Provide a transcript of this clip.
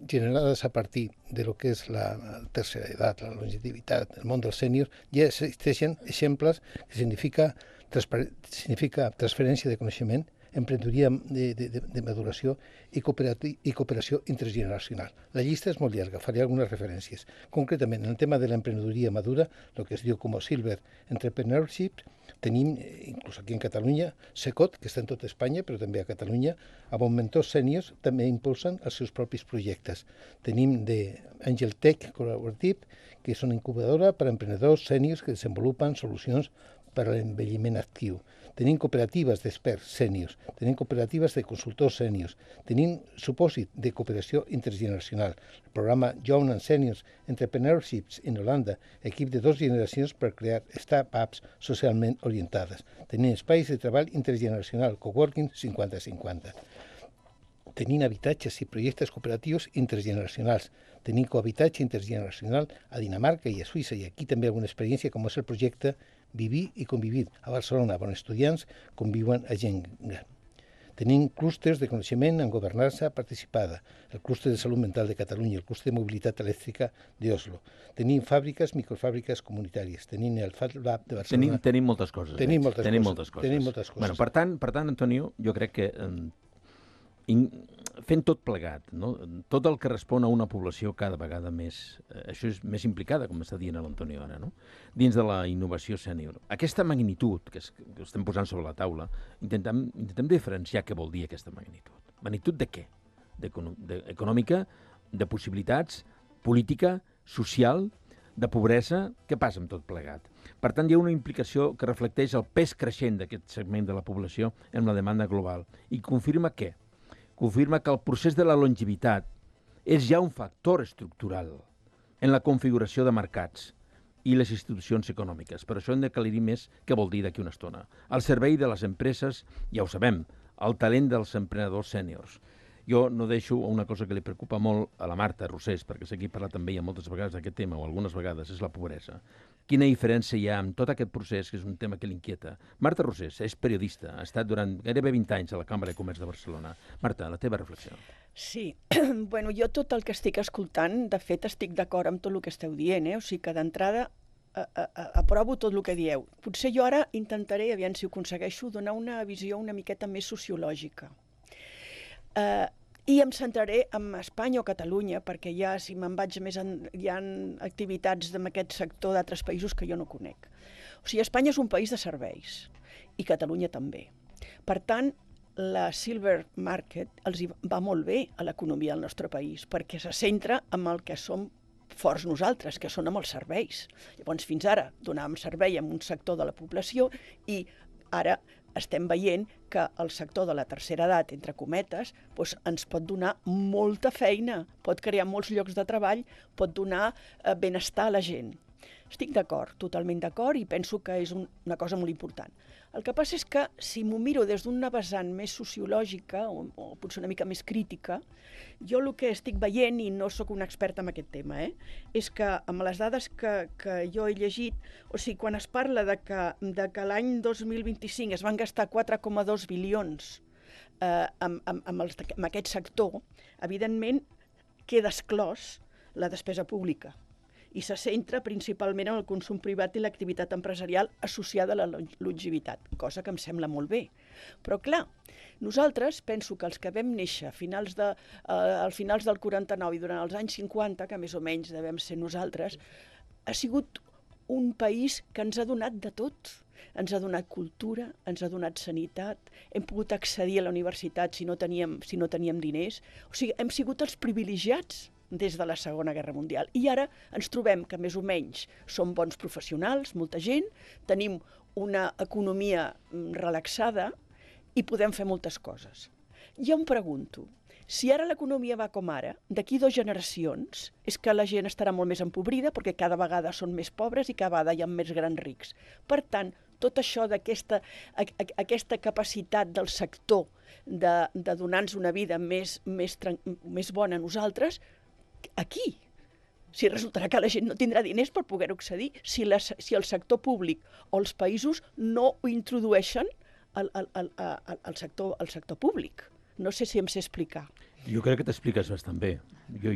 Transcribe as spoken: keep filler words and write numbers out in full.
generadas a partir de lo que és la tercera edat, la longevitat, el món dels sèniors, ja existeixen exemples que significa, significa transferència de coneixement, emprenedoria de, de, de maduració i, i cooperació intergeneracional. La llista és molt llarga, faré algunes referències. Concretament, en el tema de l'emprenedoria madura, el que es diu com a Silver Entrepreneurship, tenim, inclús aquí en Catalunya, SECOT, que està en tota Espanya, però també a Catalunya, amb mentors sèniors també impulsen els seus propis projectes. Tenim de Angel Tech Collaborative, que és una incubadora per a emprenedors sèniors que desenvolupen solucions per a l'envelliment actiu. Tenim cooperatives d'experts sèniors, tenim cooperatives de consultors sèniors, tenim supòsit de cooperació intergeneracional, el programa Young and Seniors Entrepreneurships en Holanda, equip de dues generacions per crear start-ups socialment orientades. Tenim espais de treball intergeneracional, coworking cinquanta cinquanta. Tenim habitatges i projectes cooperatius intergeneracionals. Tenim cohabitatge intergeneracional a Dinamarca i a Suïssa, i aquí també alguna experiència, com és el projecte Vivir i Convivir a Barcelona, on estudiants conviuen a gent gran. Tenim clústers de coneixement en governança participada, el clúster de salut mental de Catalunya, el clúster de mobilitat elèctrica d'Oslo. Tenim fàbriques, microfàbriques comunitàries, tenim el Fab Lab de Barcelona. Tenim, tenim moltes coses. Tenim moltes, tenim coses, moltes coses. Tenim moltes coses. Bueno, per tant, per tant, Antonio, jo crec que eh, in, fent tot plegat, no? Tot el que respon a una població cada vegada més, eh, això és més implicada, com està dient l'Antonio ara, no? Dins de la innovació sènior. Aquesta magnitud que, es, que estem posant sobre la taula, intentem, intentem diferenciar què vol dir aquesta magnitud. Magnitud de què? De, de, econòmica, de possibilitats, política, social, de pobresa. Què passa amb tot plegat? Per tant, hi ha una implicació que reflecteix el pes creixent d'aquest segment de la població en la demanda global i confirma què? Confirma que el procés de la longevitat és ja un factor estructural en la configuració de mercats i les institucions econòmiques. Per això hem d'aclarir més què vol dir d'aquí una estona. Al servei de les empreses, ja ho sabem, el talent dels emprenedors sèniors. Jo no deixo una cosa que li preocupa molt a la Marta Rosés, perquè sé que he parlat també ja moltes vegades d'aquest tema, o algunes vegades, és la pobresa. Quina diferència hi ha amb tot aquest procés, que és un tema que l'inquieta? Marta Rosés és periodista, ha estat durant gairebé vint anys a la Cambra de Comerç de Barcelona. Marta, la teva reflexió. Sí, bueno, jo tot el que estic escoltant, de fet, estic d'acord amb tot el que esteu dient, eh? O sigui que d'entrada a, a, a, aprovo tot el que dieu. Potser jo ara intentaré, aviam si ho aconsegueixo, donar una visió una miqueta més sociològica. Eh... Uh, I em centraré en Espanya o Catalunya, perquè ja, si me'n vaig més, en, hi ha activitats en aquest sector d'altres països que jo no conec. O sigui, Espanya és un país de serveis, i Catalunya també. Per tant, la Silver Market els va molt bé a l'economia del nostre país, perquè se centra en el que som forts nosaltres, que són amb els serveis. Llavors, fins ara donàvem servei a un sector de la població i ara estem veient que el sector de la tercera edat, entre cometes, doncs ens pot donar molta feina, pot crear molts llocs de treball, pot donar eh, benestar a la gent. Estic d'acord, totalment d'acord, i penso que és un, una cosa molt important. El que passa és que, si m'ho miro des d'una vessant més sociològica, o, o potser una mica més crítica, jo el que estic veient, i no sóc una experta en aquest tema, eh, és que amb les dades que, que jo he llegit, o sigui, quan es parla de que, de que l'any dos mil vint-i-cinc es van gastar quatre coma dos bilions eh, amb, amb, amb, els, amb aquest sector, evidentment queda exclòs la despesa pública, i se centra principalment en el consum privat i l'activitat empresarial associada a la longevitat, cosa que em sembla molt bé. Però clar, nosaltres, penso que els que vam néixer a finals de, eh, al finals del quaranta-nou i durant els anys cinquanta, que més o menys devem ser nosaltres, ha sigut un país que ens ha donat de tot. Ens ha donat cultura, ens ha donat sanitat, hem pogut accedir a la universitat si no teníem, si no teníem diners. O sigui, hem sigut els privilegiats des de la Segona Guerra Mundial. I ara ens trobem que més o menys som bons professionals, molta gent, tenim una economia relaxada i podem fer moltes coses. Jo em pregunto, si ara l'economia va com ara, d'aquí dues generacions, és que la gent estarà molt més empobrida perquè cada vegada són més pobres i cada vegada hi ha més grans rics. Per tant, tot això d'aquesta aquesta capacitat del sector de, de donar-nos una vida més, més, més bona a nosaltres, aquí, si resultarà que la gent no tindrà diners per poder-ho accedir, si, la, si el sector públic o els països no ho introdueixen al, al, al, al, sector, al sector públic. No sé si em sé explicar. Jo crec que t'expliques bastant bé. Jo